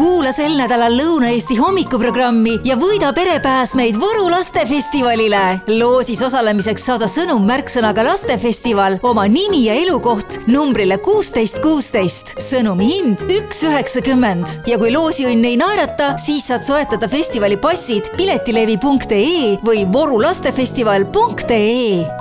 Kuula sel nädalal Lõuna-Eesti hommikuprogrammi ja võida perepääsmeid Võru lastefestivalile. Loosis osalemiseks saada sõnum märksõnaga lastefestival, oma nimi ja elukoht numbrile 1616. Sõnumi hind 1,90. Ja kui loosiõnn ei naerata, siis saad soetada festivali passid piletilevi.ee või vorulastefestival.ee.